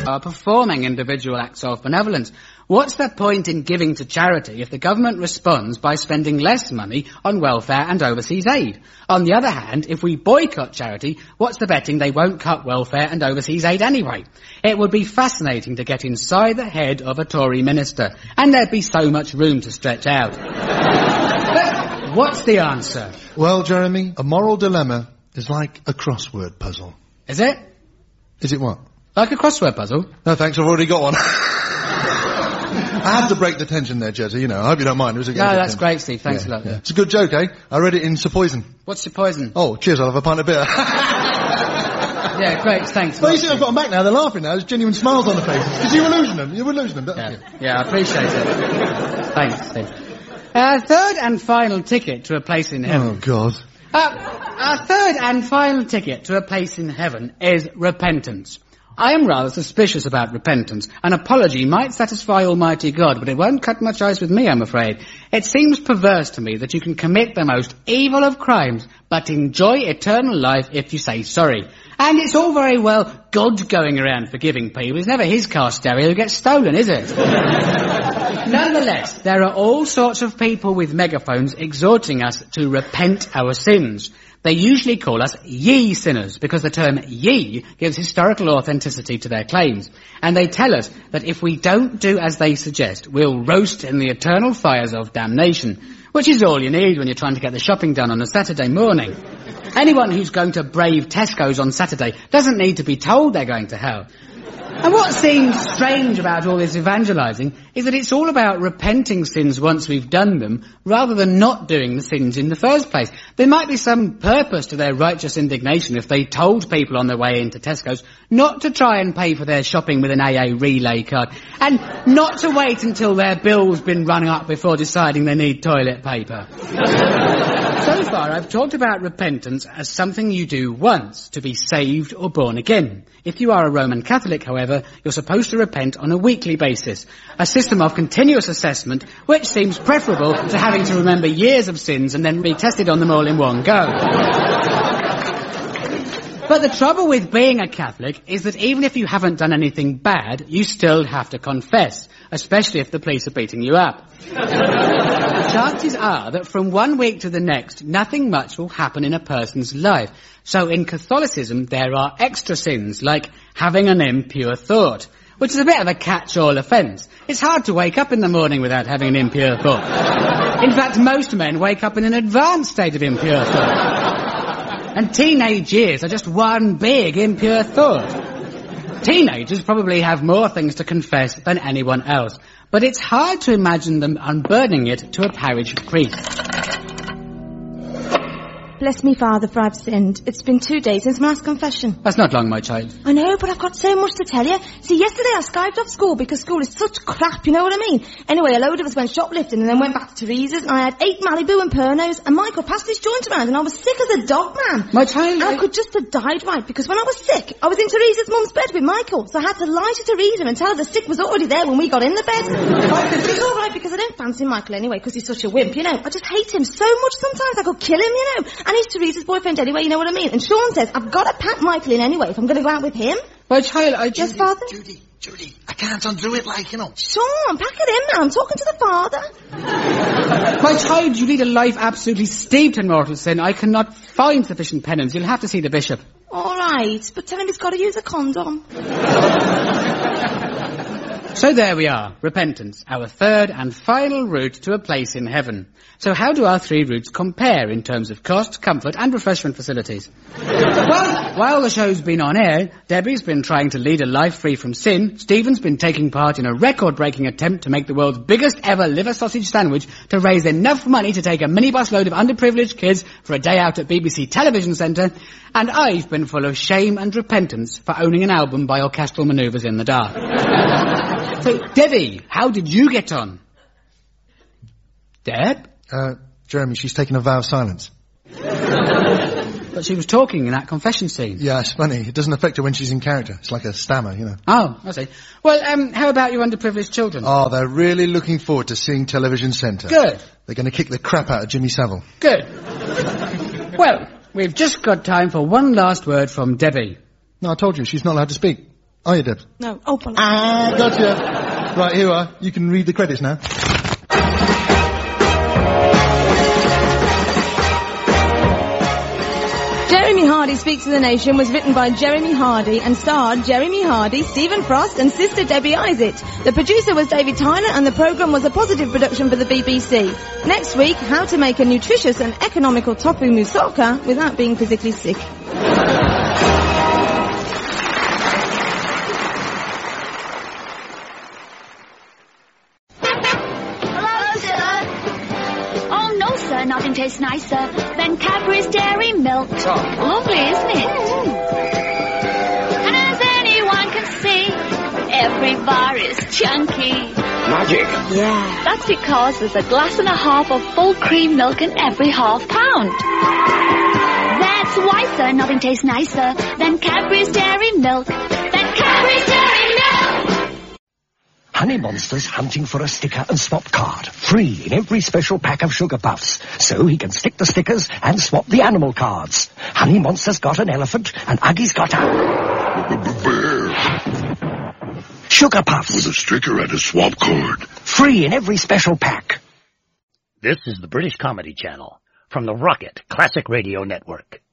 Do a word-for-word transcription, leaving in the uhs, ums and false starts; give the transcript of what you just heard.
are performing individual acts of benevolence. What's the point in giving to charity if the government responds by spending less money on welfare and overseas aid? On the other hand, if we boycott charity, what's the betting they won't cut welfare and overseas aid anyway? It would be fascinating to get inside the head of a Tory minister, and there'd be so much room to stretch out. But what's the answer? Well, Jeremy, a moral dilemma is like a crossword puzzle. Is it? Is it what? Like a crossword puzzle? No, thanks, I've already got one. I had to break the tension there, Jezza, you know. I hope you don't mind. It was a good No, that's thing. great, Steve. Thanks yeah, a lot. Yeah. It's a good joke, eh? I read it in Sir Poison. What's your poison? Oh, cheers, I'll have a pint of beer. Yeah, great, thanks. Well, you see, I've got them back now. They're laughing now. There's genuine smiles on their faces. Because you were losing them. You were losing them. Yeah, yeah, I appreciate it. Thanks, Steve. Our third and final ticket to a place in heaven. Oh, God. Uh, our third and final ticket to a place in heaven is repentance. I am rather suspicious about repentance. An apology might satisfy Almighty God, but it won't cut much ice with me, I'm afraid. It seems perverse to me that you can commit the most evil of crimes, but enjoy eternal life if you say sorry. And it's all very well God going around forgiving people. It's never his car stereo who gets stolen, is it? Nonetheless, there are all sorts of people with megaphones exhorting us to repent our sins. They usually call us ye sinners because the term ye gives historical authenticity to their claims. And they tell us that if we don't do as they suggest, we'll roast in the eternal fires of damnation, which is all you need when you're trying to get the shopping done on a Saturday morning. Anyone who's going to brave Tesco's on Saturday doesn't need to be told they're going to hell. And what seems strange about all this evangelising is that it's all about repenting sins once we've done them, rather than not doing the sins in the first place. There might be some purpose to their righteous indignation if they told people on their way into Tesco's not to try and pay for their shopping with an A A relay card, and not to wait until their bill's been run up before deciding they need toilet paper. So far, I've talked about repentance as something you do once to be saved or born again. If you are a Roman Catholic, however, you're supposed to repent on a weekly basis, a system of continuous assessment which seems preferable to having to remember years of sins and then be tested on them all in one go. But the trouble with being a Catholic is that even if you haven't done anything bad, you still have to confess, especially if the police are beating you up. The chances are that from one week to the next, nothing much will happen in a person's life. So in Catholicism, there are extra sins, like having an impure thought, which is a bit of a catch-all offence. It's hard to wake up in the morning without having an impure thought. In fact, most men wake up in an advanced state of impure thought. And teenage years are just one big impure thought. Teenagers probably have more things to confess than anyone else, but it's hard to imagine them unburdening it to a parish priest. Bless me, Father, for I've sinned. It's been two days since my last confession. That's not long, my child. I know, but I've got so much to tell you. See, yesterday I skived off school because school is such crap, you know what I mean? Anyway, a load of us went shoplifting and then went back to Teresa's, and I had eight Malibu and Pernos, and Michael passed his joint around, and I was sick as a dog, man. My child... And I could just have died, right, because when I was sick, I was in Teresa's mum's bed with Michael, so I had to lie to Teresa and tell her the sick was already there when we got in the bed. It's all right, because I don't fancy Michael anyway, because he's such a wimp, you know. I just hate him so much sometimes I could kill him, you know. And he's Teresa's boyfriend anyway, you know what I mean? And Sean says, I've got to pack Michael in anyway if I'm going to go out with him. My child, I just... Yes, Father? Judy, Judy, I can't undo it, like, you know. Sean, pack it in, man. I'm talking to the Father. My child, you lead a life absolutely steeped in mortal sin. I cannot find sufficient penance. You'll have to see the bishop. All right, but tell him he's got to use a condom. So there we are, repentance, our third and final route to a place in heaven. So how do our three routes compare in terms of cost, comfort and refreshment facilities? Well, while the show's been on air, Debbie's been trying to lead a life free from sin, Stephen's been taking part in a record-breaking attempt to make the world's biggest ever liver sausage sandwich to raise enough money to take a minibus load of underprivileged kids for a day out at B B C Television Centre, and I've been full of shame and repentance for owning an album by Orchestral Manoeuvres in the Dark. So, Debbie, how did you get on? Deb? Uh, Jeremy, she's taken a vow of silence. But she was talking in that confession scene. Yeah, it's funny. It doesn't affect her when she's in character. It's like a stammer, you know. Oh, I see. Well, um, how about your underprivileged children? Oh, they're really looking forward to seeing Television Centre. Good. They're going to kick the crap out of Jimmy Savile. Good. Well, we've just got time for one last word from Debbie. No, I told you, she's not allowed to speak. Are you, Debs? No. Oh, bollocks. Ah, gotcha. Right, here we are. You can read the credits now. Jeremy Hardy Speaks to the Nation was written by Jeremy Hardy and starred Jeremy Hardy, Stephen Frost and sister Debbie Isaac. The producer was David Tyler and the programme was a positive production for the B B C. Next week, how to make a nutritious and economical tofu moussaka without being physically sick. Nothing tastes nicer than Cadbury's Dairy Milk. Lovely, isn't it? Mm. And as anyone can see, every bar is chunky. Magic. Yeah. That's because there's a glass and a half of full cream milk in every half pound. That's why, sir, nothing tastes nicer than Cadbury's Dairy Milk. Than Cadbury's Dairy Milk! Honey Monster's hunting for a sticker and swap card. Free in every special pack of Sugar Puffs. So he can stick the stickers and swap the animal cards. Honey Monster's got an elephant and Uggy's got a... bear. Sugar Puffs. With a sticker and a swap card. Free in every special pack. This is the British Comedy Channel from the Rocket Classic Radio Network.